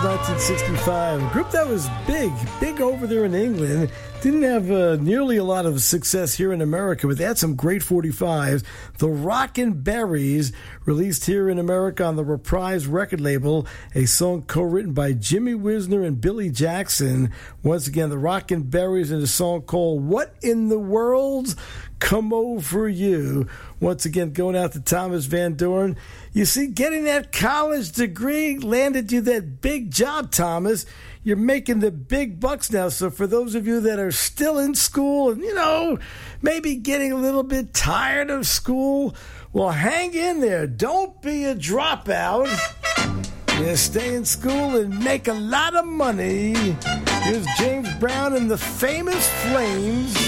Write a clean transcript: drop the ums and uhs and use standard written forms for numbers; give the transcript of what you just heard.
1965. A group that was big over there in England. Didn't have nearly a lot of success here in America, but they had some great 45s. The Rockin' Berries, released here in America on the Reprise record label, a song co-written by Jimmy Wisner and Billy Jackson. Once again, the Rockin' Berries and a song called What in the World? Come Over You. Once again, going out to Thomas Van Dorn. You see, getting that college degree landed you that big job, Thomas. You're making the big bucks now. So for those of you that are still in school and, maybe getting a little bit tired of school, well, hang in there. Don't be a dropout. Yeah, stay in school and make a lot of money. Here's James Brown and the Famous Flames.